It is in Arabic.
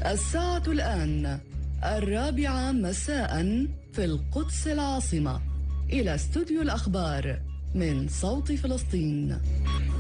الساعة الآن 4 مساء في القدس العاصمة. إلى استوديو الأخبار من صوت فلسطين.